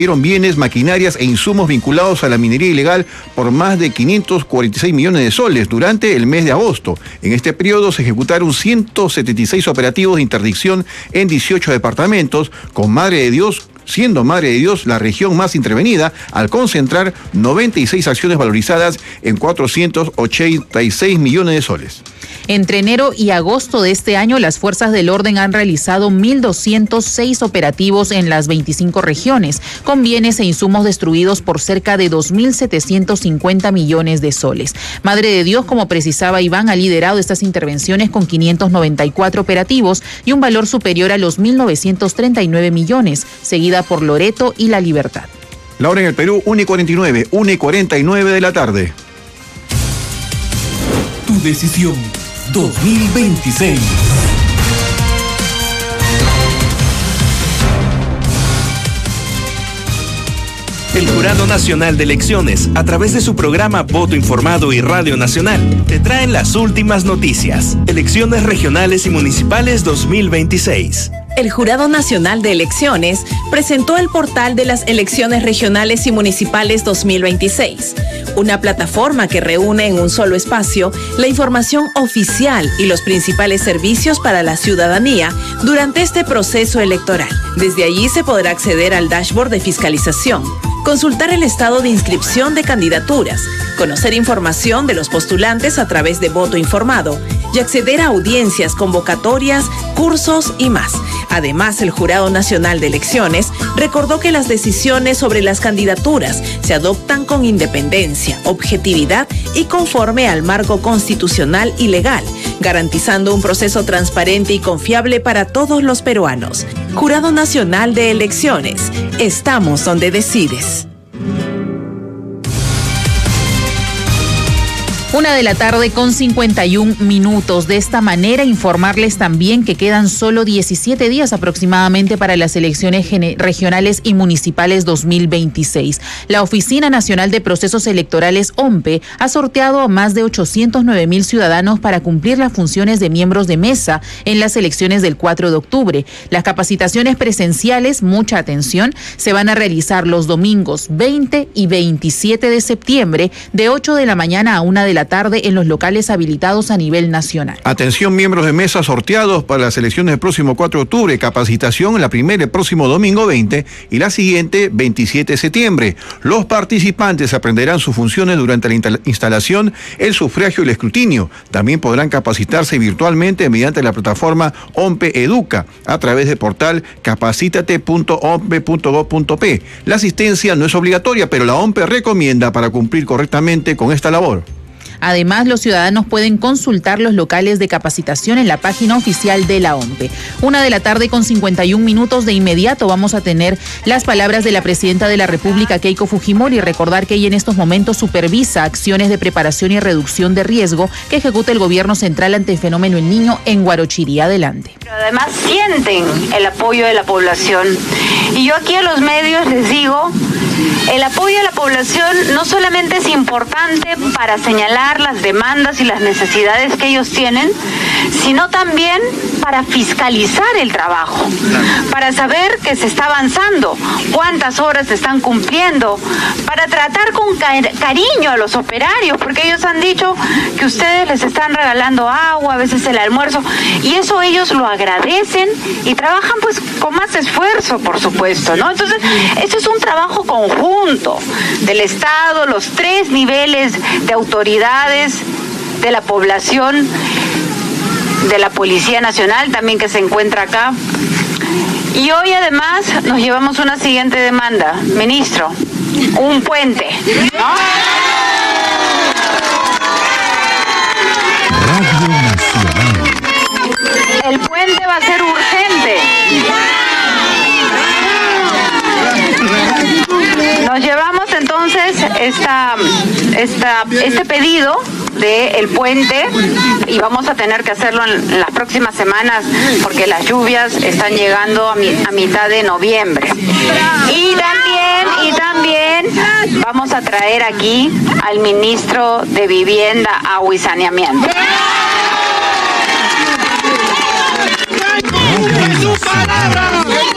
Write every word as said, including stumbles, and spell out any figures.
bienes, maquinarias e insumos vinculados a la minería ilegal por más de quinientos cuarenta y seis millones de soles durante el mes de agosto. En este periodo se ejecutaron ciento setenta y seis operativos de interdicción en dieciocho departamentos, con Madre de Dios siendo Madre de Dios la región más intervenida, al concentrar noventa y seis acciones valorizadas en cuatrocientos ochenta y seis millones de soles. Entre enero y agosto de este año, las fuerzas del orden han realizado mil doscientos seis operativos en las veinticinco regiones, con bienes e insumos destruidos por cerca de dos mil setecientos cincuenta millones de soles. Madre de Dios, como precisaba Iván, ha liderado estas intervenciones con quinientos noventa y cuatro operativos y un valor superior a los mil novecientos treinta y nueve millones, seguida por Loreto y La Libertad. La hora en el Perú, una y cuarenta y nueve, una y cuarenta y nueve de la tarde. Tu decisión dos mil veintiséis. El Jurado Nacional de Elecciones, a través de su programa Voto Informado y Radio Nacional, te traen las últimas noticias. Elecciones regionales y municipales dos mil veintiséis. El Jurado Nacional de Elecciones presentó el portal de las elecciones regionales y municipales dos mil veintiséis, una plataforma que reúne en un solo espacio la información oficial y los principales servicios para la ciudadanía durante este proceso electoral. Desde allí se podrá acceder al dashboard de fiscalización, consultar el estado de inscripción de candidaturas, conocer información de los postulantes a través de voto informado y acceder a audiencias, convocatorias, cursos y más. Además, el Jurado Nacional de Elecciones recordó que las decisiones sobre las candidaturas se adoptan con independencia, objetividad y conforme al marco constitucional y legal, garantizando un proceso transparente y confiable para todos los peruanos. Jurado Nacional de Elecciones. Estamos donde decides. Una de la tarde con cincuenta y un minutos. De esta manera, informarles también que quedan solo diecisiete días aproximadamente para las elecciones regionales y municipales dos mil veintiséis. La Oficina Nacional de Procesos Electorales, O M P E, ha sorteado a más de ochocientos nueve mil ciudadanos para cumplir las funciones de miembros de mesa en las elecciones del cuatro de octubre. Las capacitaciones presenciales, mucha atención, se van a realizar los domingos veinte y veintisiete de septiembre de ocho de la mañana a una de la tarde en los locales habilitados a nivel nacional. Atención, miembros de mesa sorteados para las elecciones del próximo cuatro de octubre. Capacitación, la primera el próximo domingo veinte y la siguiente veintisiete de septiembre. Los participantes aprenderán sus funciones durante la instalación, el sufragio y el escrutinio. También podrán capacitarse virtualmente mediante la plataforma O M P E Educa a través del portal capacitate punto o m p e punto gob punto p. La asistencia no es obligatoria, pero la O M P E recomienda para cumplir correctamente con esta labor. Además, los ciudadanos pueden consultar los locales de capacitación en la página oficial de la O M P E. Una de la tarde con cincuenta y un minutos. De inmediato vamos a tener las palabras de la presidenta de la República, Keiko Fujimori. Recordar que ella en estos momentos supervisa acciones de preparación y reducción de riesgo que ejecuta el gobierno central ante el fenómeno El Niño en Guarochirí. Adelante. Pero además sienten el apoyo de la población. Y yo aquí a los medios les digo, el apoyo de la población no solamente es importante para señalar las demandas y las necesidades que ellos tienen, sino también para fiscalizar el trabajo, para saber que se está avanzando, cuántas horas se están cumpliendo, para tratar con car- cariño a los operarios, porque ellos han dicho que ustedes les están regalando agua, a veces el almuerzo, y eso ellos lo agradecen y trabajan pues con más esfuerzo, por supuesto, ¿no? Entonces, esto es un trabajo conjunto del Estado, los tres niveles de autoridades, de la población, de la Policía Nacional también que se encuentra acá. Y hoy además nos llevamos una siguiente demanda, ministro, un puente, ¿no? Radio Nacional. El puente va a ser urgente. Nos llevamos entonces esta, esta, este pedido del puente y vamos a tener que hacerlo en las próximas semanas porque las lluvias están llegando a, mi, a mitad de noviembre. Y también, y también vamos a traer aquí al ministro de Vivienda, Agua y Saneamiento. Radio Nacional.